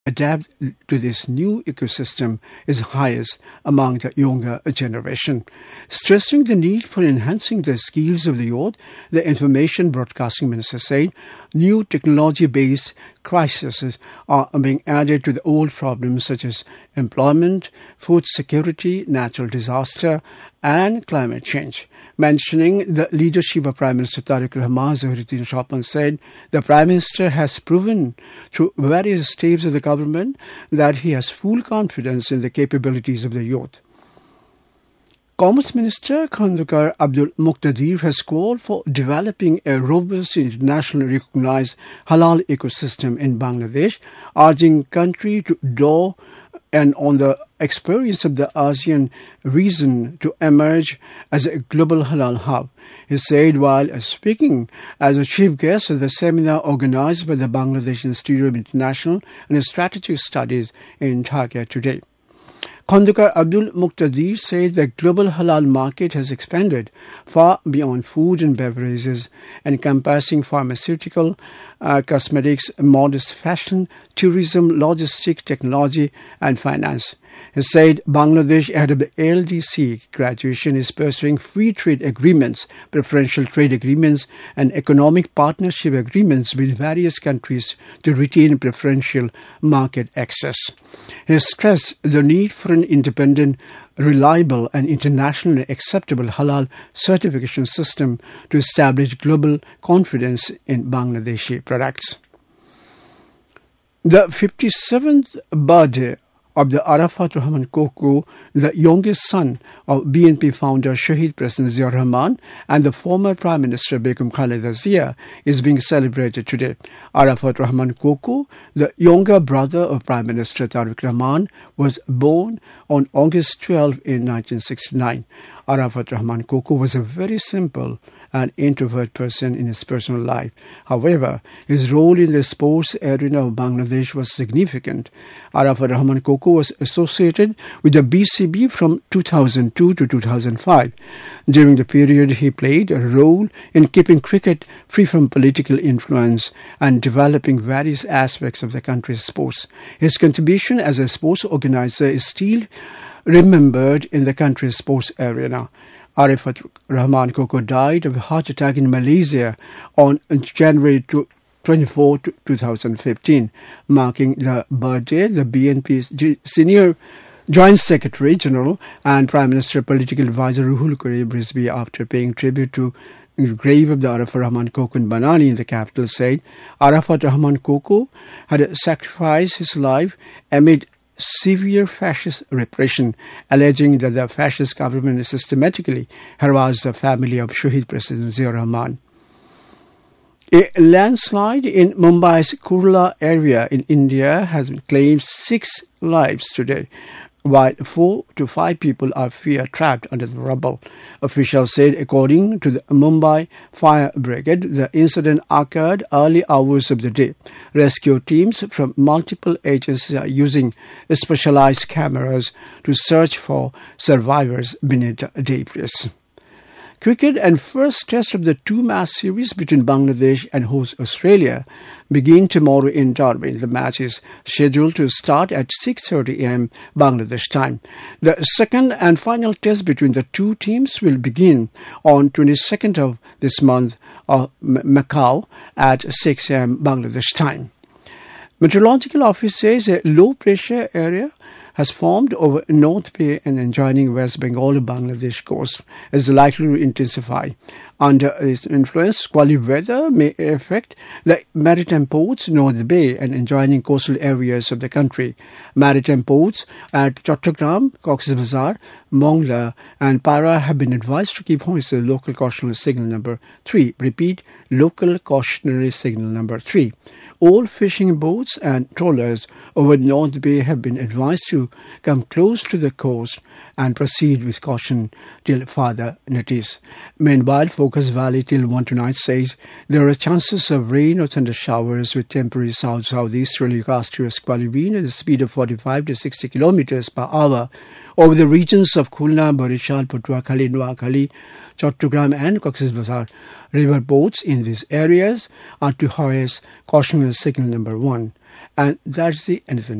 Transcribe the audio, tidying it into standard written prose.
adapt to this new ecosystem is highest among the younger generation. Stressing the need for enhancing the skills of the youth, the Information Broadcasting Minister said new technology-based crises are being added to the old problems such as employment, food security, natural disaster, and climate change. Mentioning the leadership of Prime Minister Tariq Rahman, Zahiruddin Chauhan said the Prime Minister has proven through various stages of the government that he has full confidence in the capabilities of the youth. Commerce Minister Khandukar Abdul Muqtadir has called for developing a robust internationally recognized halal ecosystem in Bangladesh, urging country to draw and on the experience of the ASEAN region to emerge as a global halal hub. He said while speaking as a chief guest at the seminar organized by the Bangladesh Institute of International and Strategic Studies in Dhaka today. Khandukar Abdul Muqtadir said the global halal market has expanded far beyond food and beverages, encompassing pharmaceutical, cosmetics, modest fashion, tourism, logistics, technology, and finance. He said Bangladesh, ahead of the LDC graduation, is pursuing free trade agreements, preferential trade agreements, and economic partnership agreements with various countries to retain preferential market access. He stressed the need for an independent, reliable, and internationally acceptable halal certification system to establish global confidence in Bangladeshi products. The 57th birthday of the Arafat Rahman Koko, the youngest son of BNP founder Shahid President Ziaur Rahman and the former Prime Minister Begum Khaleda Zia, is being celebrated today. Arafat Rahman Koko, the younger brother of Prime Minister Tariq Rahman, was born on August 12 in 1969. Arafat Rahman Koko was a very simple and introvert person in his personal life. However, his role in the sports arena of Bangladesh was significant. Arafat Rahman Koko was associated with the BCB from 2002 to 2005. During the period, he played a role in keeping cricket free from political influence and developing various aspects of the country's sports. His contribution as a sports organizer is still remembered in the country's sports arena. Arafat Rahman Koko died of a heart attack in Malaysia on January 24, 2015, marking the birthday the BNP's senior Joint Secretary General and Prime Minister Political Advisor Ruhul Kareem Rizvi, after paying tribute to the grave of the Arafat Rahman Koko in Banani in the capital, said Arafat Rahman Koko had sacrificed his life amid severe fascist repression, alleging that the fascist government systematically harassed the family of Shahid President Ziaur Rahman. A landslide in Mumbai's Kurla area in India has claimed 6 lives today, while 4 to 5 people are feared trapped under the rubble. Officials said, according to the Mumbai Fire Brigade, the incident occurred early hours of the day. Rescue teams from multiple agencies are using specialized cameras to search for survivors beneath debris. Cricket and first test of the 2-match series between Bangladesh and host Australia begin tomorrow in Darwin. The match is scheduled to start at 6:30 a.m. Bangladesh time. The second and final test between the two teams will begin on 22nd of this month of Macau at 6 a.m. Bangladesh time. Meteorological Office says a low-pressure area has formed over North Bay and adjoining West Bengal Bangladesh coast is likely to intensify. Under its influence, squally weather may affect the maritime ports, North Bay and adjoining coastal areas of the country. Maritime ports at Chattogram, Cox's Bazar, Mongla and Para have been advised to keep hoisted local cautionary signal number 3. Repeat, local cautionary signal number 3. All fishing boats and trawlers over North Bay have been advised to come close to the coast and proceed with caution till further notice. Meanwhile, Focus Valley till 1 tonight says there are chances of rain or thunder showers with temporary south-southeasterly gusty squally wind at the speed of 45 to 60 kilometers per hour over the regions of Khulna, Barishal, Patuakhali, Noakhali, Chattogram and Cox's Bazar. River boats in these areas are to hoist cautionary signal number 1. And that's the end of the